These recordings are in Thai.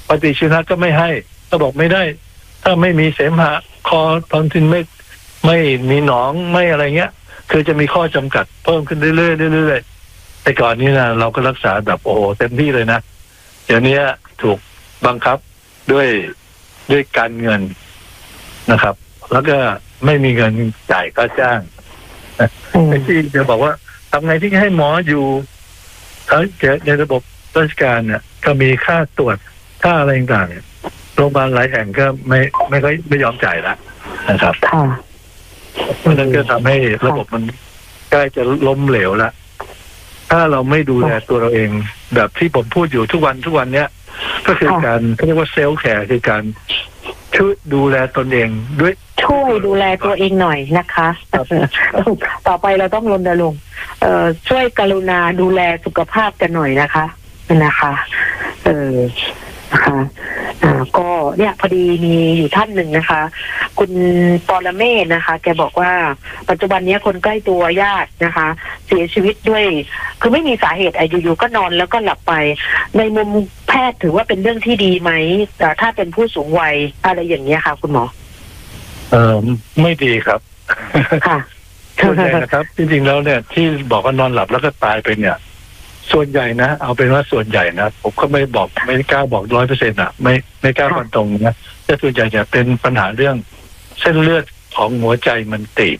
ปฏิชีวนะก็ไม่ให้ก็บอกไม่ได้ถ้าไม่มีเสมหะคอทอนซิลไม่มีหนองไม่อะไรเงี้ยคือจะมีข้อจำกัดเพิ่มขึ้นเรื่อยๆเรื่อยๆแต่ก่อนนี้นะเราก็รักษาแบบโอ้โหเต็มที่เลยนะเดี๋ยวนี้ถูกบังคับด้วยการเงินนะครับแล้วก็ไม่มีเงินจ่ายค่าจ้างที่จะบอกว่าทำไงที่ให้หมออยู่ในระบบราชการเนี่ยก็มีค่าตรวจค่าอะไรต่างๆโรงพยาบาลหลายแห่งก็ไม่ยอมจ่ายละนะครับเพราะนั้นก็ทำให้ระบบมันใกล้จะล้มเหลวละถ้าเราไม่ดูแลตัวเราเองแบบที่ผมพูดอยู่ทุกวันเนี้ยก็คือการเขาเรียกว่าเซลฟ์แคร์คือการช่วยดูแลตนเองด้วยช่วยดูแลตัวเองหน่อยนะคะต่อไปเราต้องรณรงค์ช่วยกรุณาดูแลสุขภาพกันหน่อยนะคะนะคะนะคะก็เนี่ยพอดีมีอยู่ท่านหนึ่งนะคะคุณปรเมศนะคะแกบอกว่าปัจจุบันนี้คนใกล้ตัวญาตินะคะเสียชีวิตด้วยคือไม่มีสาเหตุอยู่ๆก็นอนแล้วก็หลับไปในมุมแพทย์ถือว่าเป็นเรื่องที่ดีไหมแต่ถ้าเป็นผู้สูงวัยอะไรอย่างเงี้ยค่ะคุณหมอไม่ดีครับค่ะส่วนใหญ่นะครับจริงๆแล้วเนี่ยที่บอกว่านอนหลับแล้วก็ตายไปเนี่ยส่วนใหญ่นะเอาเป็นว่าส่วนใหญ่นะผมก็ไม่กล้าบอก100%ไม่กล้าฟันตรงนะแต่ส่วนใหญ่จะเป็นปัญหาเรื่องเส้นเลือดของหัวใจมันตีบ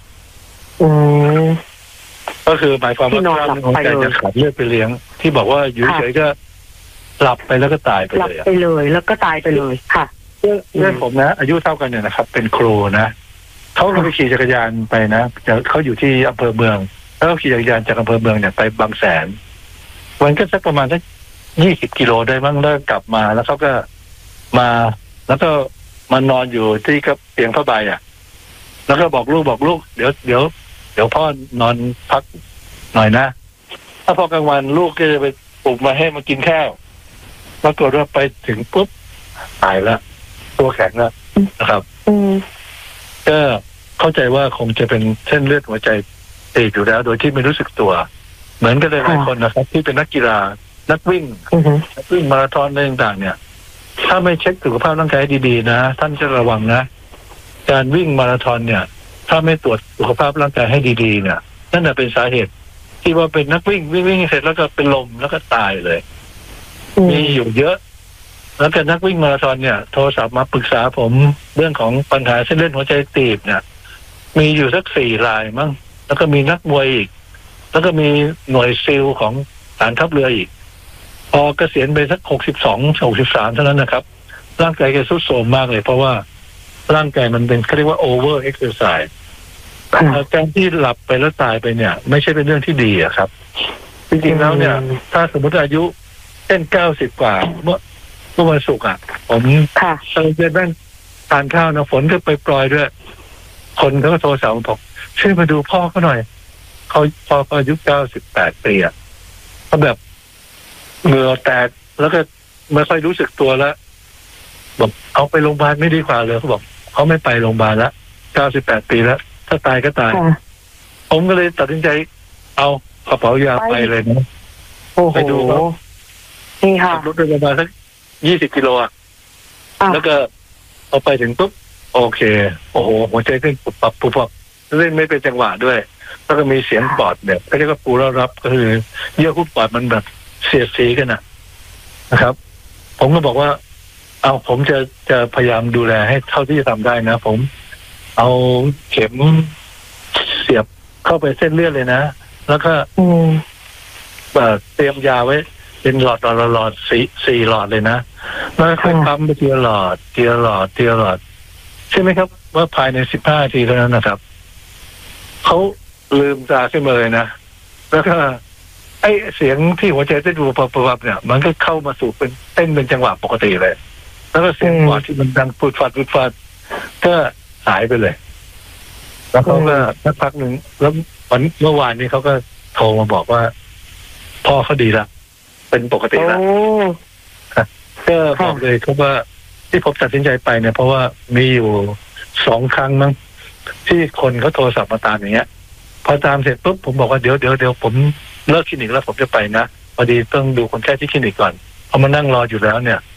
ก็คือหมายความว่ากล้ามเนื้อหัวใจจะขาดเลือดไปเลี้ยงที่บอกว่าอยู่เฉยก็หลับไปแล้วก็ตายไปเลยหลับไปเลยแล้วก็ตายไปเลยค่ะเรื่องผมนะอายุเท่ากันเนี่ยนะครับเป็นครูนะเขาก็ไปขี่จักรยานไปนะเขาอยู่ที่อำเภอเมืองแล้วก็ขี่จักรยานจากอำเภอเมืองเนี่ยไปบางแสนมันก็สักประมาณสัก20 กิโลได้มั้งแล้วกลับมาแล้วเขาก็มาแล้วก็มานอนอยู่ที่กับเตียงผ้าใบแล้วก็บอกลูกเดี๋ยวพ่อนอนพักหน่อยนะถ้าพอกลางวันลูกก็จะไปปลุกมาให้มากินข้าวปรากฏว่าไปถึงปุ๊บตายแล้วตัวแข็งแล้วนะครับก็เข้าใจว่าคงจะเป็นเส้นเลือดหัวใจตีบอยู่แล้วโดยที่ไม่รู้สึกตัวเหมือนกันเลยหลายคนนะครับที่เป็นนักกีฬานักวิ่งมาราธอนอะไรต่างๆเนี่ยถ้าไม่เช็คสุขภาพร่างกายดีๆนะท่านจะระวังนะการวิ่งมาราธอนเนี่ยถ้าไม่ตรวจสุขภาพร่างกายให้ดีๆเนี่ยนั่นเป็นสาเหตุที่ว่าเป็นนักวิ่งเสร็จแล้วก็เป็นลมแล้วก็ตายเลยมีอยู่เยอะแล้วก็นักวิ่งมาราธอนเนี่ยโทรศัพท์มาปรึกษาผมเรื่องของปัญหาเส้นเลือดหัวใจตีบเนี่ยมีอยู่สัก4 รายมั้งแล้วก็มีนักมวยอีกแล้วก็มีหน่วยซิลของฐานทัพเรืออีกพอเกษียณไปสัก62-63เท่านั้นนะครับร่างกายแกทรุดโทรมมากเลยเพราะว่าร่างกายมันเป็นเขาเรียกว่า over exercise การที่หลับไปแล้วตายไปเนี่ยไม่ใช่เป็นเรื่องที่ดีครับจริงๆแล้วเนี่ยถ้าสมมติอายุเช่น90 กว่าเมื่อวันศุกร์ผมตอนเย็นนั่งทานข้าวนะฝนก็ไปปล่อยด้วยคนเขาก็โทรศัพท์มาบอกช่วยมาดูพ่อเขาหน่อยเขาพออายุ98 ปีเขาแบบเหงื่อแตกแล้วก็ไม่ค่อยรู้สึกตัวแล้วบอกเอาไปโรงพยาบาลไม่ดีกว่าเลยเขาบอกเขาไม่ไปโรงพยาบาลแล้ว98 ปีแล้วถ้าตายก็ตายผมก็เลยตัดสินใจเอากระเป๋ายาไปเลยนะไปดูเขานี่ค่ะรถไปประมาณสัก20 กิโลแล้วก็เอาไปถึงปุ๊บโอเคโอ้โหหัวใจเต้นปุบปับเล่นไม่เป็นจังหวะด้วยแล้วก็มีเสียงปอดแบบเขาเรียกว่าปูแล้วรับก็คือเยื่อหุ้มปอดมันแบบเสียดสีกันนะครับผมก็บอกว่าเอาผมจะพยายามดูแลให้เท่าที่จะทำได้นะผมเอาเข็มเสียบเข้าไปเส้นเลือดเลยนะแล้วก็เตรียมยาไว้เป็นหลอด4 หลอดเลยนะแล้วค่อยปั๊มไปทีละหลอดใช่ไหมครับว่าภายใน15 นาทีเท่านั้นนะครับเขาลืมตาขึ้นมาเลยนะแล้วก็ไอ้เสียงที่หัวใจเต้นปับเนี่ยมันก็เข้ามาสู่เป็นเต้นเป็นจังหวะปกติเลยแล้วก็เสียงปอดที่มันดังฟูดฟัดก็หายไปเลยแล้วเขาก็สักพักหนึ่งแล้วเมื่อวานนี้เขาก็โทรมาบอกว่าพ่อเขาดีละเป็นปกติละก็บอกเลยเขาว่าที่ผมตัดสินใจไปเนี่ยเพราะว่ามีอยู่2 ครั้งมั้งที่คนเขาโทรศัพท์มาตามอย่างเงี้ยพอตามเสร็จปุ๊บผมบอกว่าเดี๋ยวผมเลิกคลินิกแล้วผมจะไปนะพอดีต้องดูคนไข้ที่คลินิกก่อนพอมานั่งรออยู่แล้วเนี่ย